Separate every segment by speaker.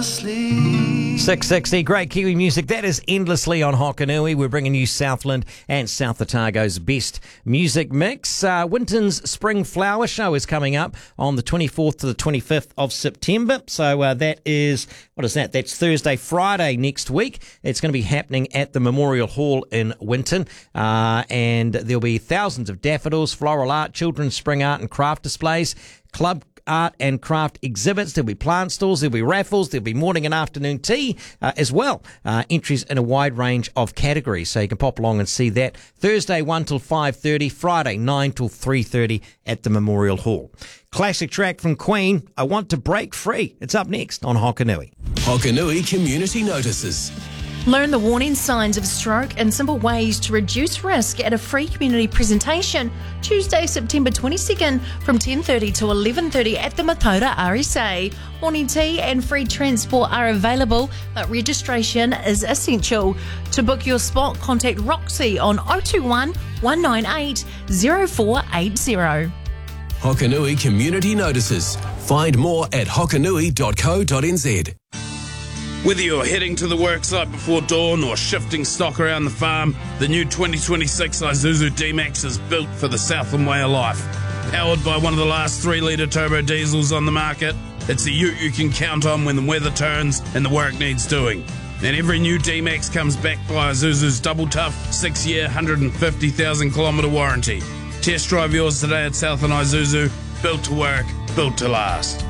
Speaker 1: endlessly.
Speaker 2: 660, great Kiwi music. That is Endlessly on Hokanui. We're bringing you Southland and South Otago's best music mix. Winton's Spring Flower Show is coming up on the 24th to the 25th of September. So that is, what is that? That's Thursday, Friday next week. It's going to be happening at the Memorial Hall in Winton. And there'll be thousands of daffodils, floral art, children's spring art and craft displays, club art and craft exhibits. There'll be plant stalls, there'll be raffles, there'll be morning and afternoon tea as well. Entries in a wide range of categories, so you can pop along and see that. Thursday 1 till 5:30, Friday 9 till 3:30 at the Memorial Hall. Classic track from Queen, I Want to Break Free. It's up next on Hokanui.
Speaker 3: Hokanui Community Notices.
Speaker 4: Learn the warning signs of stroke and simple ways to reduce risk at a free community presentation Tuesday, September 22nd from 10:30 to 11:30 at the Mataura RSA. Morning tea and free transport are available, but registration is essential. To book your spot, contact Roxy on 021 198 0480.
Speaker 3: Hokanui Community Notices. Find more at hokanui.co.nz.
Speaker 5: Whether you're heading to the worksite before dawn or shifting stock around the farm, the new 2026 Isuzu D-Max is built for the Southland way of life. Powered by one of the last 3-litre turbo diesels on the market, it's a ute you can count on when the weather turns and the work needs doing. And every new D-Max comes backed by Isuzu's double tough 6-year, 150,000 kilometre warranty. Test drive yours today at Southland Isuzu. Built to work, built to last.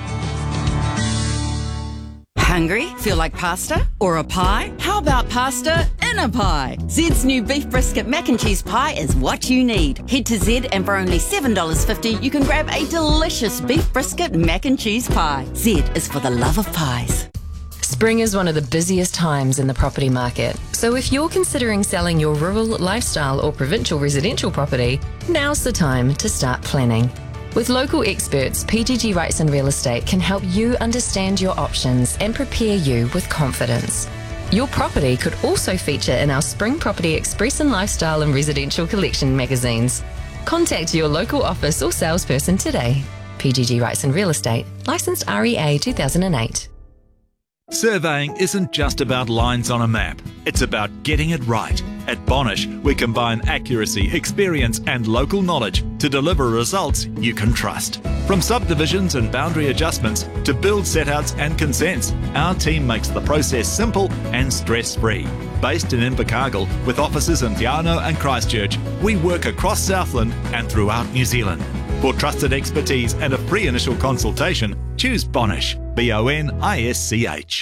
Speaker 6: Hungry? Feel like pasta? Or a pie? How about pasta in a pie? Zed's new beef brisket mac and cheese pie is what you need. Head to Zed and for only $7.50 you can grab a delicious beef brisket mac and cheese pie. Zed is for the love of pies.
Speaker 7: Spring is one of the busiest times in the property market. So if you're considering selling your rural, lifestyle or provincial residential property, now's the time to start planning. With local experts, PGG Wrightson Real Estate can help you understand your options and prepare you with confidence. Your property could also feature in our Spring Property Express and Lifestyle and Residential Collection magazines. Contact your local office or salesperson today. PGG Wrightson Real Estate, licensed REA 2008.
Speaker 8: Surveying isn't just about lines on a map, it's about getting it right. At Bonish, we combine accuracy, experience and local knowledge to deliver results you can trust. From subdivisions and boundary adjustments to build setouts and consents, our team makes the process simple and stress-free. Based in Invercargill, with offices in Te Anau and Christchurch, we work across Southland and throughout New Zealand. For trusted expertise and a free initial consultation, choose Bonish, BONISCH.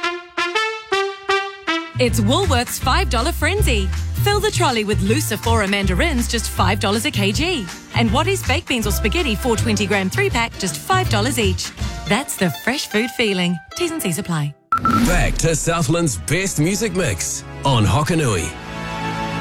Speaker 9: It's Woolworths $5 Frenzy. Fill the trolley with Lucifora mandarins, just $5 a kg. And what is baked beans or spaghetti, 420-gram 3-pack, just $5 each. That's the fresh food feeling. T's and C's apply.
Speaker 3: Back to Southland's best music mix on Hokanui.